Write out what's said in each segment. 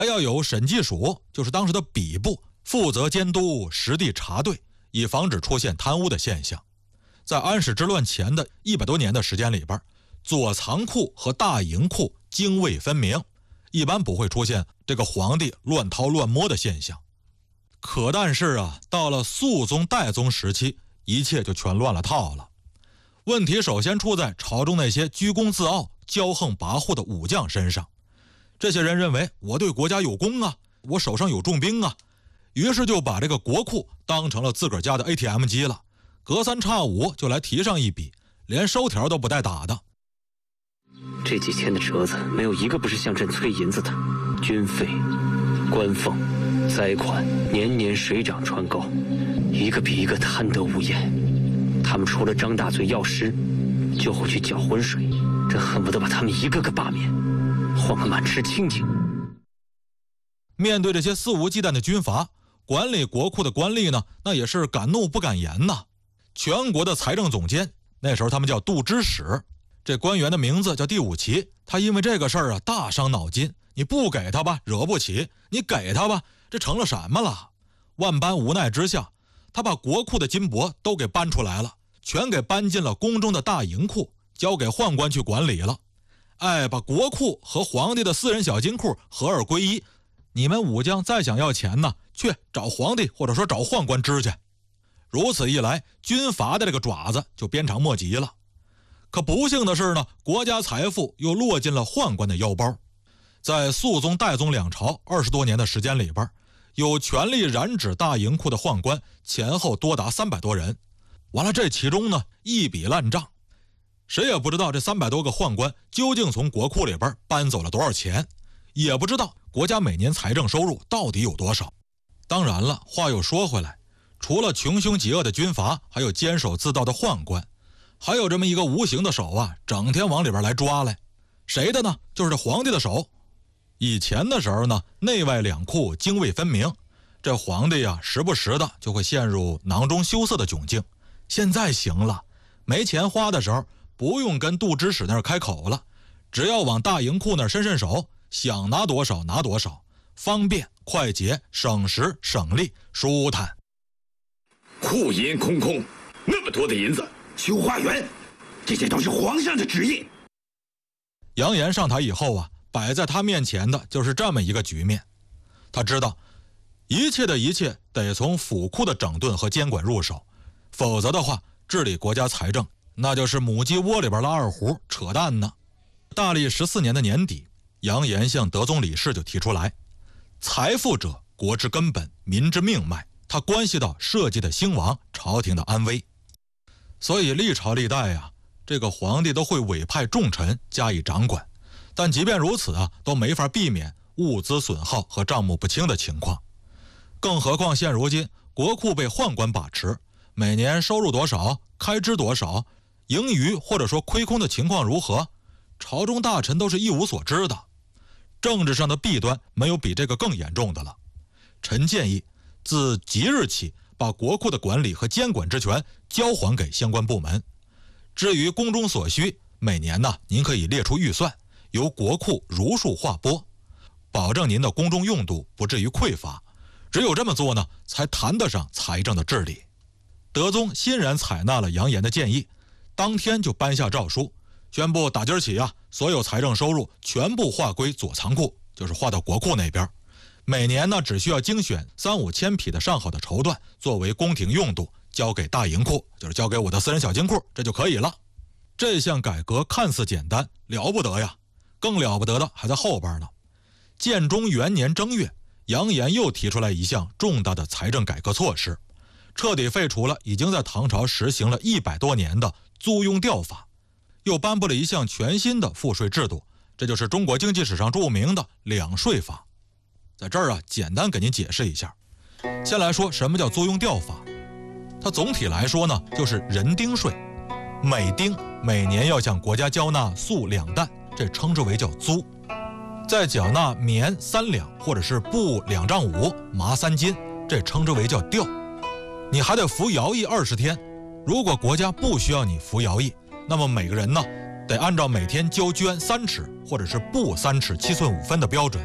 还要有审计署，就是当时的笔部，负责监督实地查对，以防止出现贪污的现象。在安史之乱前的100多年的时间里边，左藏库和大营库泾渭分明，一般不会出现这个皇帝乱掏乱摸的现象。可但是到了肃宗、代宗时期，一切就全乱了套了。问题首先出在朝中那些居功自傲、骄横跋扈的武将身上。这些人认为我对国家有功啊，我手上有重兵啊，于是就把这个国库当成了自个儿家的 ATM 机了，隔三差五就来提上一笔，连收条都不带打的。 这几千的折子没有一个不是向朕催银子的，军费、官俸、灾款年年水涨船高，一个比一个贪得无厌。他们除了张大嘴要尸，就会去搅浑水，朕恨不得把他们一个个罢免，换个满吃清净。 面对这些肆无忌惮的军阀，管理国库的官吏呢，那也是敢怒不敢言呐。全国的财政总监，那时候他们叫度支使，这官员的名字叫第五旗，他因为这个事儿大伤脑筋。你不给他吧，惹不起；你给他吧，这成了什么了？万般无奈之下，他把国库的金帛都给搬出来了，全给搬进了宫中的大营库，交给宦官去管理了。把国库和皇帝的私人小金库合二归一。你们武将再想要钱呢，去找皇帝或者说找宦官支去。如此一来，军阀的这个爪子就鞭长莫及了。可不幸的是呢，国家财富又落进了宦官的腰包。在肃宗、代宗两朝20多年的时间里边，有权力染指大营库的宦官前后多达300多人。完了，这其中呢一笔烂账，谁也不知道这300多个宦官究竟从国库里边搬走了多少钱，也不知道国家每年财政收入到底有多少。当然了，话又说回来，除了穷凶极恶的军阀，还有监守自盗的宦官，还有这么一个无形的手整天往里边来抓来。谁的呢？就是这皇帝的手。以前的时候呢，内外两库泾渭分明，这皇帝时不时的就会陷入囊中羞涩的窘境。现在行了，没钱花的时候，不用跟度支使那儿开口了，只要往大营库那儿伸手，想拿多少拿多少，方便、快捷、省时、省力、舒坦。 库银空空，那么多的银子，修花园，这些都是皇上的旨意。 杨炎上台以后摆在他面前的就是这么一个局面。他知道一切的一切得从府库的整顿和监管入手，否则的话，治理国家财政那就是母鸡窝里边拉二胡，扯淡呢。大历14年的年底，杨炎向德宗李氏就提出来，财富者国之根本，民之命脉，它关系到社稷的兴亡，朝廷的安危。所以历朝历代这个皇帝都会委派重臣加以掌管，但即便如此都没法避免物资损耗和账目不清的情况。更何况现如今国库被宦官把持，每年收入多少，开支多少，盈余或者说亏空的情况如何，朝中大臣都是一无所知的。政治上的弊端没有比这个更严重的了。臣建议自即日起把国库的管理和监管之权交还给相关部门。至于宫中所需，每年您可以列出预算，由国库如数划拨，保证您的宫中用度不至于匮乏。只有这么做呢，才谈得上财政的治理。德宗欣然采纳了杨炎的建议，当天就颁下诏书，宣布打今儿起所有财政收入全部划归左藏库，就是划到国库那边。每年呢，只需要精选3-5千匹的上好的绸缎作为宫廷用度，交给大营库，就是交给我的私人小金库，这就可以了。这项改革看似简单，了不得呀！更了不得的还在后边呢。建中元年正月，杨炎又提出来一项重大的财政改革措施，彻底废除了已经在唐朝实行了100多年的租庸调法，又颁布了一项全新的赋税制度，这就是中国经济史上著名的两税法。在这儿简单给您解释一下。先来说什么叫租庸调法。它总体来说呢，就是人丁税，每丁每年要向国家交纳粟2担，这称之为叫租。再缴纳棉3两，或者是布2丈5，麻3斤，这称之为叫调。你还得服徭役20天，如果国家不需要你服徭役，那么每个人呢，得按照每天交绢3尺，或者是布3尺7寸5分的标准，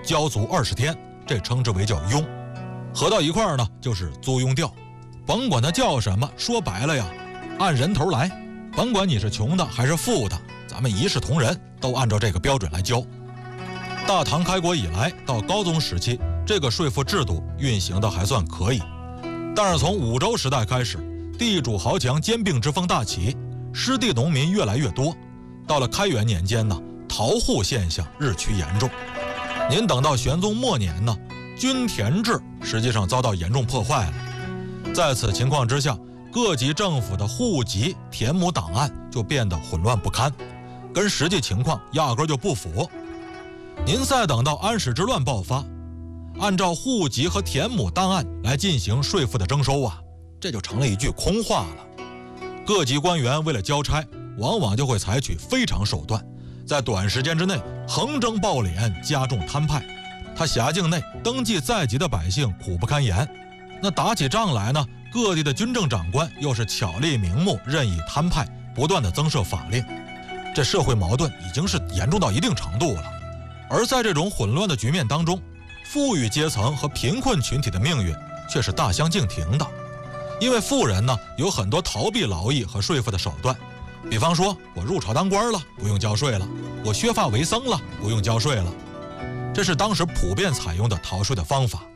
交足20天，这称之为叫庸。合到一块儿呢，就是租庸调。甭管它叫什么，说白了呀，按人头来，甭管你是穷的还是富的，咱们一视同仁，都按照这个标准来交。大唐开国以来到高宗时期，这个税赋制度运行的还算可以。但是从武周时代开始，地主豪强兼并之风大起，失地农民越来越多。到了开元年间呢，逃户现象日趋严重。您等到玄宗末年呢，均田制实际上遭到严重破坏了。在此情况之下，各级政府的户籍、田亩档案就变得混乱不堪，跟实际情况压根就不符。您再等到安史之乱爆发，按照户籍和田亩档案来进行税赋的征收啊，这就成了一句空话了。各级官员为了交差，往往就会采取非常手段，在短时间之内横征暴敛，加重摊派。他辖境内登记在籍的百姓苦不堪言，那打起仗来呢，各地的军政长官又是巧立名目，任意摊派，不断的增设法令，这社会矛盾已经是严重到一定程度了。而在这种混乱的局面当中，富裕阶层和贫困群体的命运却是大相径庭的。因为富人呢，有很多逃避劳役和税赋的手段，比方说我入朝当官了，不用交税了；我削发为僧了，不用交税了。这是当时普遍采用的逃税的方法。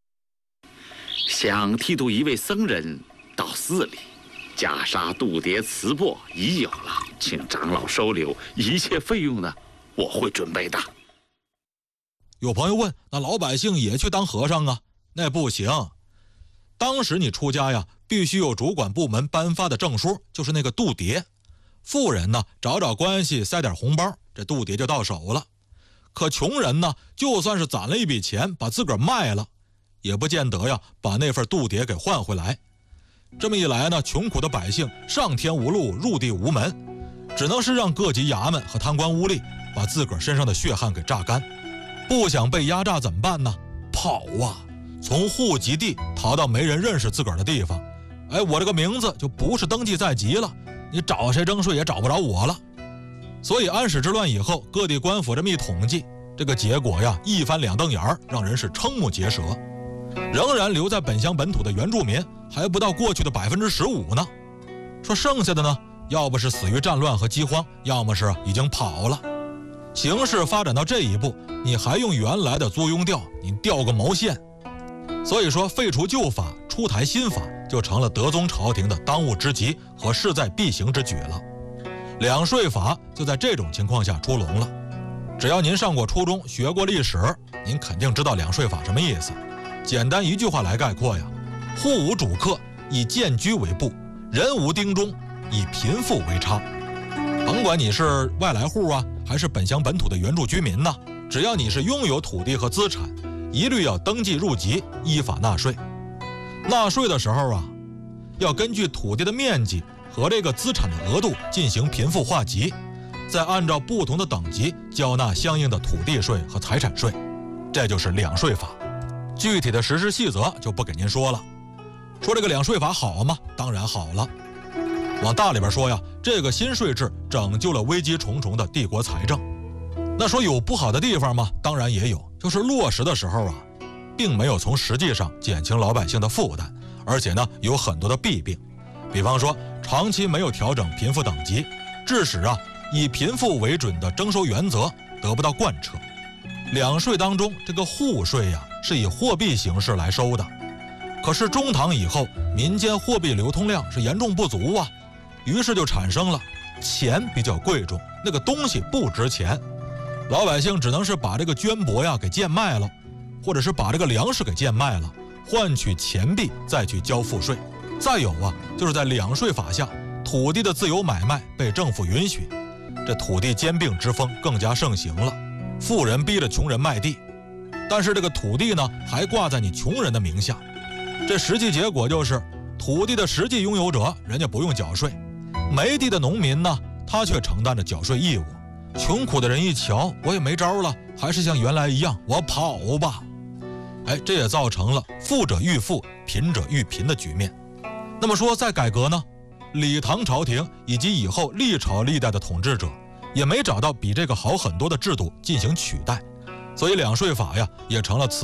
想剃度一位僧人到寺里，袈裟、度牒、瓷钵已有了，请长老收留，一切费用呢，我会准备的。 有朋友问，那老百姓也去当和尚啊？那不行。当时你出家呀，必须有主管部门颁发的证书，就是那个度牒。富人呢，找找关系塞点红包，这度牒就到手了。可穷人呢，就算是攒了一笔钱，把自个儿卖了，也不见得呀把那份度牒给换回来。这么一来呢，穷苦的百姓上天无路，入地无门，只能是让各级衙门和贪官污吏把自个儿身上的血汗给榨干。不想被压榨怎么办呢？跑啊！从户籍地逃到没人认识自个儿的地方。哎，我这个名字就不是登记在籍了，你找谁征税也找不着我了。所以安史之乱以后，各地官府这么一统计，这个结果呀，一翻两瞪眼儿，让人是瞠目结舌。仍然留在本乡本土的原住民还不到过去的15%呢。说剩下的呢，要不是死于战乱和饥荒，要么是已经跑了。形势发展到这一步，你还用原来的租庸调，你调个毛线？所以说，废除旧法，出台新法，就成了德宗朝廷的当务之急和势在必行之举了。两税法就在这种情况下出笼了。只要您上过初中，学过历史，您肯定知道两税法什么意思。简单一句话来概括呀：户无主客，以贱居为部；人无丁中，以贫富为差。甭管你是外来户啊，还是本乡本土的原住居民呢，只要你是拥有土地和资产，一律要登记入籍，依法纳税。纳税的时候啊，要根据土地的面积和这个资产的额度进行贫富划级，再按照不同的等级交纳相应的土地税和财产税，这就是两税法。具体的实施细则就不给您说了。说这个两税法好吗？当然好了。往大里边说呀，这个新税制拯救了危机重重的帝国财政。那说有不好的地方吗？当然也有，就是落实的时候啊，并没有从实际上减轻老百姓的负担，而且呢有很多的弊病。比方说，长期没有调整贫富等级，致使啊以贫富为准的征收原则得不到贯彻。两税当中，这个户税呀是以货币形式来收的，可是中唐以后，民间货币流通量是严重不足啊，于是就产生了钱比较贵重，那个东西不值钱，老百姓只能是把这个绢帛呀给贱卖了，或者是把这个粮食给贱卖了，换取钱币再去交赋税。再有啊，就是在两税法下，土地的自由买卖被政府允许，这土地兼并之风更加盛行了，富人逼着穷人卖地，但是这个土地呢还挂在你穷人的名下，这实际结果就是土地的实际拥有者人家不用缴税，没地的农民呢他却承担着缴税义务。穷苦的人一瞧，我也没招了，还是像原来一样，我跑吧。哎，这也造成了富者愈富，贫者愈贫的局面。那么说再改革呢，李唐朝廷以及以后历朝历代的统治者也没找到比这个好很多的制度进行取代， 所以两税法呀也成了此